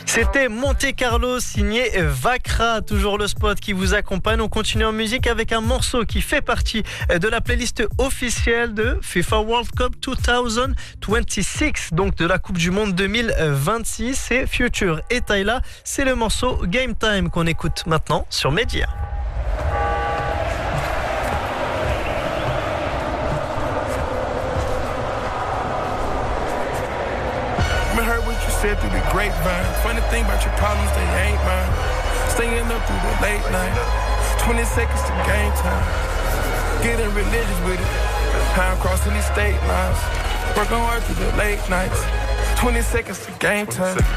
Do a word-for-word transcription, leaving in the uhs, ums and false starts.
C'était Monte Carlo signé Vakra, toujours le spot qui vous accompagne. On continue en musique avec un morceau qui fait partie de la playlist officielle de FIFA World Cup deux mille vingt-six, donc de la Coupe du Monde deux mille vingt-six. C'est Future et Tyla, c'est le morceau Game Time qu'on écoute maintenant sur Média. Said through the grapevine. Funny thing about your problems, they ain't mine. Staying up through the late night. twenty seconds to game time. Getting religious with it. How I'm crossing these state lines. Working hard through the late nights. twenty seconds to game time.